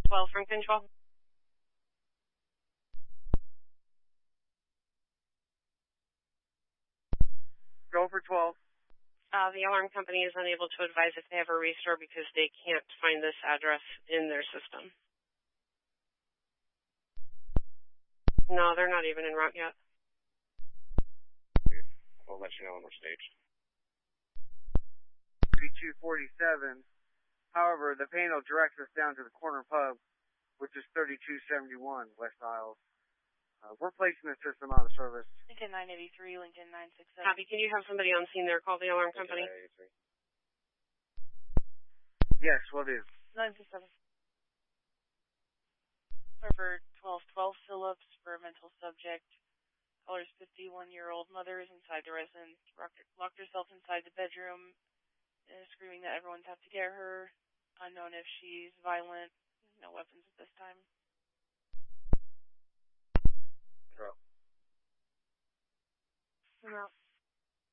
12 from control. Go for 12. The alarm company is unable to advise if they have a restore because they can't find this address in their system. No, they're not even en route yet. We'll let you know when we're staged. 3247. However, the panel directs us down to the corner pub, which is 3271 West Isles. We're placing the system out of service. Lincoln 983, Lincoln 967. Copy. Can you have somebody on scene there call the alarm company? Yes, will do. 967. Server 1212 Phillips for a mental subject. Caller's 51-year-old mother is inside the residence. Locked herself inside the bedroom. Screaming that everyone's out to get her. Unknown if she's violent. No weapons at this time. Drop. I'm out.